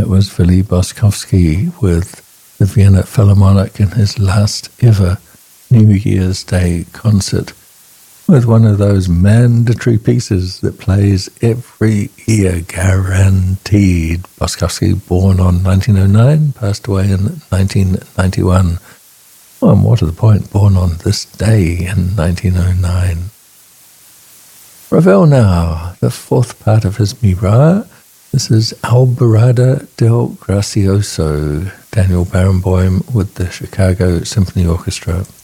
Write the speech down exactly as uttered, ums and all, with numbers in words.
It was Willy Boskovsky with the Vienna Philharmonic in his last ever New Year's Day concert, with one of those mandatory pieces that plays every year, guaranteed. Boskovsky, born on nineteen oh nine, passed away in nineteen ninety-one. Well, and more to the point, born on this day in nineteen oh nine. Ravel now, the fourth part of his Mirar. This is Alborada del Gracioso, Daniel Barenboim with the Chicago Symphony Orchestra.